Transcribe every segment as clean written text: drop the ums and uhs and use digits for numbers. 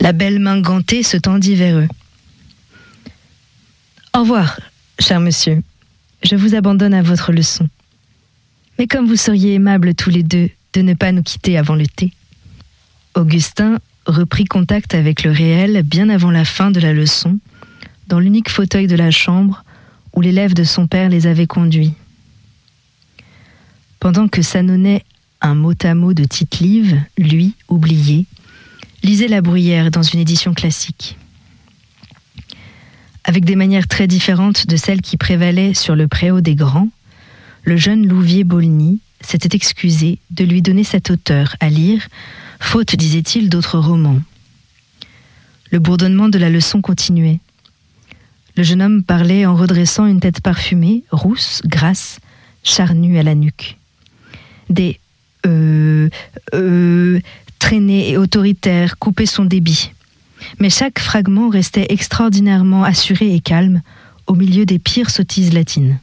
La belle main gantée se tendit vers eux. « Au revoir, cher monsieur. Je vous abandonne à votre leçon. Mais comme vous seriez aimables tous les deux de ne pas nous quitter avant le thé. » Augustin reprit contact avec le réel bien avant la fin de la leçon, dans l'unique fauteuil de la chambre où l'élève de son père les avait conduits. Pendant que s'annonnait un mot-à-mot de Tite-Live, lui, oublié, lisait La Bruyère dans une édition classique. Avec des manières très différentes de celles qui prévalaient sur le préau des grands, le jeune Louviers-Bolny s'était excusé de lui donner cet auteur à lire, faute, disait-il, d'autres romans. Le bourdonnement de la leçon continuait. Le jeune homme parlait en redressant une tête parfumée, rousse, grasse, charnue à la nuque. Des traînés et autoritaires coupaient son débit. Mais chaque fragment restait extraordinairement assuré et calme au milieu des pires sottises latines.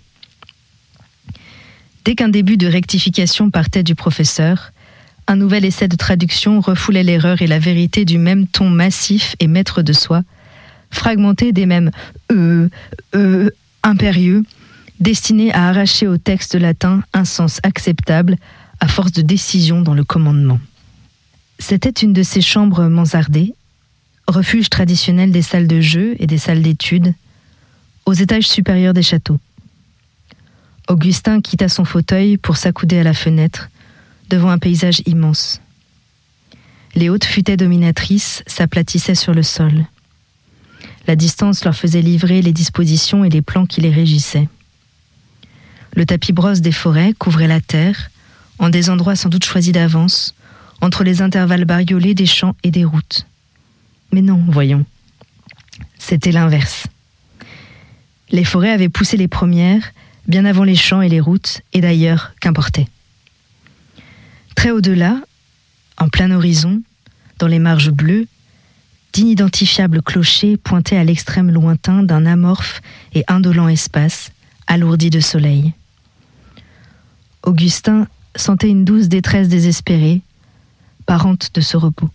Dès qu'un début de rectification partait du professeur, un nouvel essai de traduction refoulait l'erreur et la vérité du même ton massif et maître de soi, fragmenté des mêmes impérieux, destinés à arracher au texte latin un sens acceptable à force de décision dans le commandement. C'était une de ces chambres mansardées, refuge traditionnel des salles de jeu et des salles d'études, aux étages supérieurs des châteaux. Augustin quitta son fauteuil pour s'accouder à la fenêtre, devant un paysage immense. Les hautes futaies dominatrices s'aplatissaient sur le sol. La distance leur faisait livrer les dispositions et les plans qui les régissaient. Le tapis brosse des forêts couvrait la terre, en des endroits sans doute choisis d'avance, entre les intervalles bariolés des champs et des routes. Mais non, voyons. C'était l'inverse. Les forêts avaient poussé les premières, bien avant les champs et les routes, et d'ailleurs, qu'importait. Très au-delà, en plein horizon, dans les marges bleues, d'inidentifiables clochers pointaient à l'extrême lointain d'un amorphe et indolent espace, alourdi de soleil. Augustin sentait une douce détresse désespérée, parente de ce repos.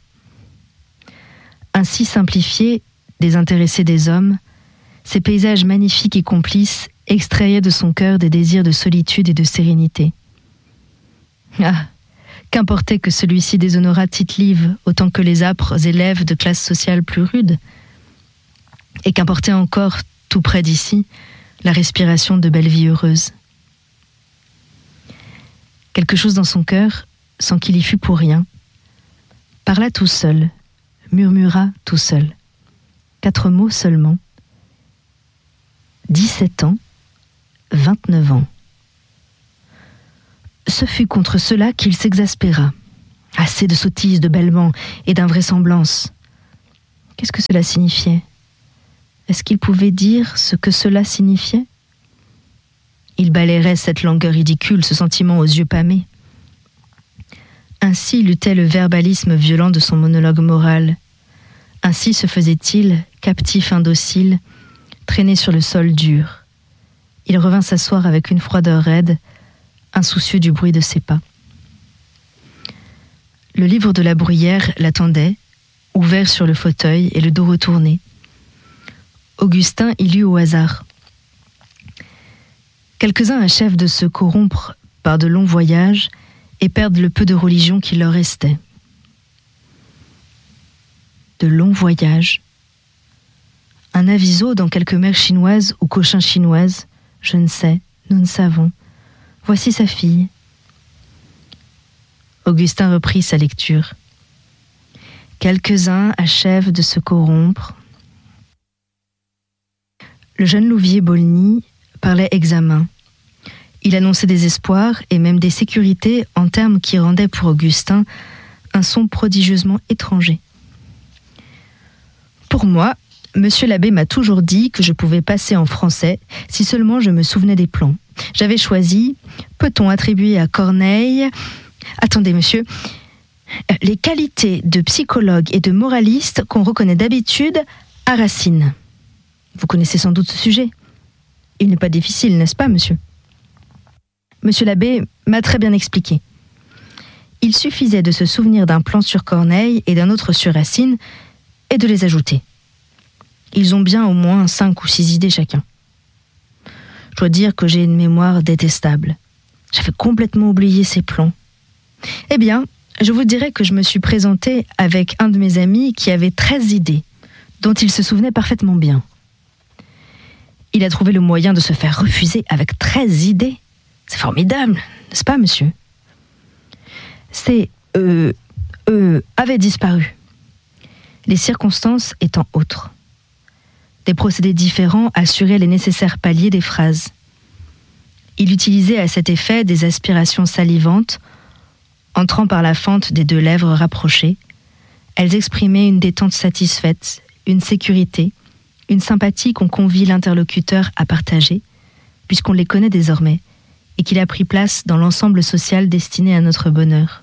Ainsi simplifiés, désintéressés des hommes, ces paysages magnifiques et complices extrayaient de son cœur des désirs de solitude et de sérénité. Ah, qu'importait que celui-ci déshonorât Tite-Live autant que les âpres élèves de classes sociales plus rudes, et qu'importait encore, tout près d'ici, la respiration de belles vies heureuses. Quelque chose dans son cœur, sans qu'il y fût pour rien, parla tout seul, murmura tout seul. 4 mots seulement. 17 ans, 29 ans. Ce fut contre cela qu'il s'exaspéra. Assez de sottises, de bêlements et d'invraisemblances. Qu'est-ce que cela signifiait ? Est-ce qu'il pouvait dire ce que cela signifiait ? Il balayerait cette langueur ridicule, ce sentiment aux yeux pâmés. Ainsi luttait le verbalisme violent de son monologue moral. Ainsi se faisait-il, captif indocile, traîné sur le sol dur. Il revint s'asseoir avec une froideur raide, insoucieux du bruit de ses pas. Le livre de La Bruyère l'attendait, ouvert sur le fauteuil et le dos retourné. Augustin y lut au hasard. Quelques-uns achèvent de se corrompre par de longs voyages et perdent le peu de religion qui leur restait. De longs voyages. Un aviso dans quelque mer chinoise ou Cochin chinoise, je ne sais, nous ne savons. Voici sa fille. Augustin reprit sa lecture. Quelques-uns achèvent de se corrompre. Le jeune Louviers-Bolny parlait examen. Il annonçait des espoirs et même des sécurités en termes qui rendaient pour Augustin un son prodigieusement étranger. Pour moi, monsieur l'abbé m'a toujours dit que je pouvais passer en français si seulement je me souvenais des plans. J'avais choisi, peut-on attribuer à Corneille... Attendez, monsieur, les qualités de psychologue et de moraliste qu'on reconnaît d'habitude à Racine. Vous connaissez sans doute ce sujet. Il n'est pas difficile, n'est-ce pas, monsieur ? Monsieur l'abbé m'a très bien expliqué. Il suffisait de se souvenir d'un plan sur Corneille et d'un autre sur Racine, et de les ajouter. Ils ont bien au moins 5 ou 6 idées chacun. Je dois dire que j'ai une mémoire détestable. J'avais complètement oublié ces plans. Eh bien, je vous dirais que je me suis présentée avec un de mes amis qui avait 13 idées, dont il se souvenait parfaitement bien. Il a trouvé le moyen de se faire refuser avec 13 idées. C'est formidable, n'est-ce pas, monsieur ? Ces avaient disparu, les circonstances étant autres. Des procédés différents assuraient les nécessaires paliers des phrases. Il utilisait à cet effet des aspirations salivantes, entrant par la fente des 2 lèvres rapprochées. Elles exprimaient une détente satisfaite, une sécurité, une sympathie qu'on convie l'interlocuteur à partager, puisqu'on les connaît désormais, et qu'il a pris place dans l'ensemble social destiné à notre bonheur.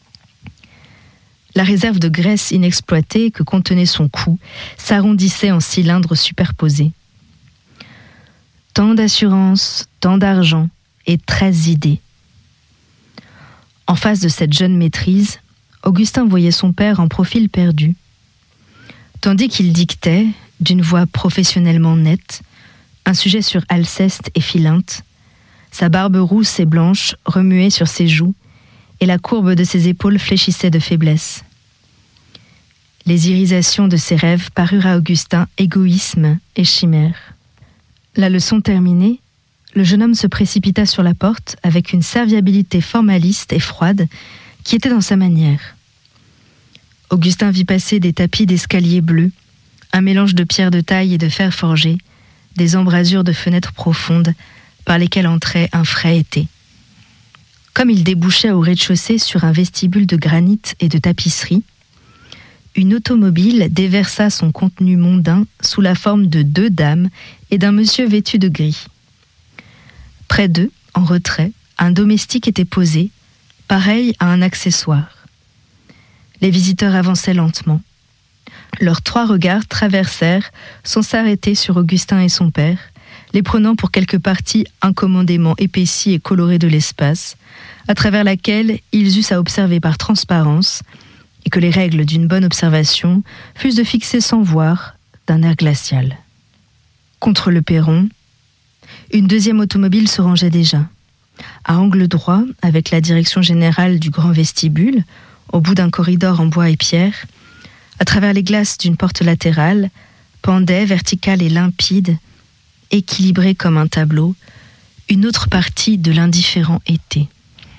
La réserve de graisse inexploitée que contenait son cou s'arrondissait en cylindres superposés. Tant d'assurance, tant d'argent et 13 idées. En face de cette jeune maîtrise, Augustin voyait son père en profil perdu. Tandis qu'il dictait, d'une voix professionnellement nette, un sujet sur Alceste et Philinte, sa barbe rousse et blanche remuait sur ses joues et la courbe de ses épaules fléchissait de faiblesse. Les irisations de ses rêves parurent à Augustin égoïsme et chimère. La leçon terminée, le jeune homme se précipita sur la porte avec une serviabilité formaliste et froide qui était dans sa manière. Augustin vit passer des tapis d'escalier bleus, un mélange de pierres de taille et de fer forgé, des embrasures de fenêtres profondes par lesquelles entrait un frais été. Comme il débouchait au rez-de-chaussée sur un vestibule de granit et de tapisserie, une automobile déversa son contenu mondain sous la forme de 2 dames et d'un monsieur vêtu de gris. Près d'eux, en retrait, un domestique était posé, pareil à un accessoire. Les visiteurs avançaient lentement. Leurs 3 regards traversèrent sans s'arrêter sur Augustin et son père, les prenant pour quelque partie incommodément épaissie et colorée de l'espace, à travers laquelle ils eussent à observer par transparence, et que les règles d'une bonne observation fussent de fixer sans voir, d'un air glacial. Contre le perron, une 2e automobile se rangeait déjà. À angle droit, avec la direction générale du grand vestibule, au bout d'un corridor en bois et pierre, à travers les glaces d'une porte latérale, pendait, verticale et limpide, équilibrée comme un tableau, une autre partie de l'indifférent été.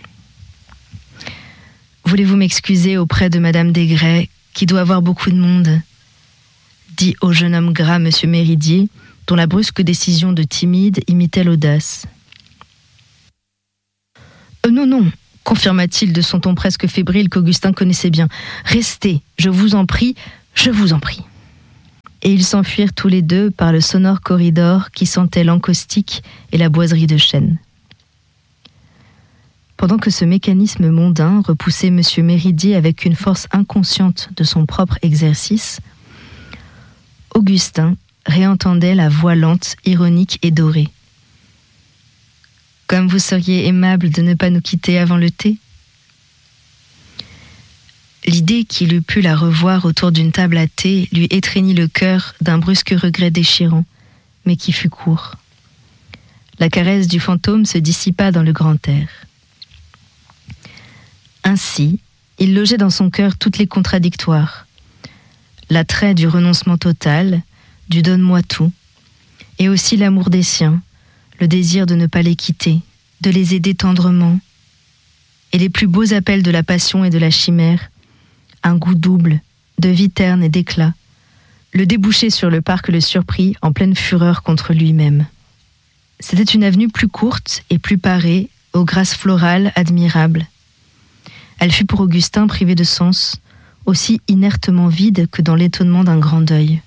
Voulez-vous m'excuser auprès de Madame Desgrais, qui doit avoir beaucoup de monde ? Dit au jeune homme gras M. Méridier, dont la brusque décision de timide imitait l'audace. Non, non, confirma-t-il de son ton presque fébrile qu'Augustin connaissait bien. Restez, je vous en prie, je vous en prie. Et ils s'enfuirent tous les 2 par le sonore corridor qui sentait l'encaustique et la boiserie de chêne. Pendant que ce mécanisme mondain repoussait M. Méridier avec une force inconsciente de son propre exercice, Augustin réentendait la voix lente, ironique et dorée. « Comme vous seriez aimable de ne pas nous quitter avant le thé ?» L'idée qu'il eût pu la revoir autour d'une table à thé lui étreignit le cœur d'un brusque regret déchirant, mais qui fut court. La caresse du fantôme se dissipa dans le grand air. Ainsi, il logeait dans son cœur toutes les contradictoires. L'attrait du renoncement total, du « donne-moi tout », et aussi l'amour des siens, le désir de ne pas les quitter, de les aider tendrement, et les plus beaux appels de la passion et de la chimère, un goût double, de vie terne et d'éclat, le débouché sur le parc le surprit en pleine fureur contre lui-même. C'était une avenue plus courte et plus parée, aux grâces florales admirables. Elle fut pour Augustin privée de sens, aussi inertement vide que dans l'étonnement d'un grand deuil.